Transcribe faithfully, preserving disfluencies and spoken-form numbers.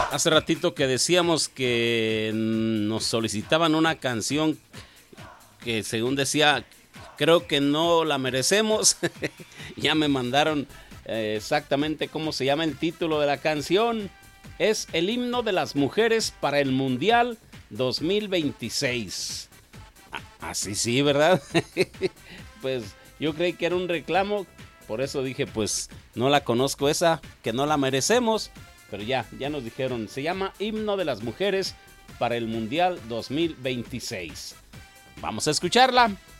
Hace ratito que decíamos que nos solicitaban una canción que según decía, creo que no la merecemos. Ya me mandaron eh, exactamente cómo se llama el título de la canción. Es el himno de las mujeres para el Mundial dos mil veintiséis. Así sí, ¿verdad? Pues yo creí que era un reclamo, por eso dije, pues no la conozco esa, que no la merecemos. Pero ya, ya nos dijeron, se llama Himno de las Mujeres para el Mundial dos mil veintiséis. Vamos a escucharla.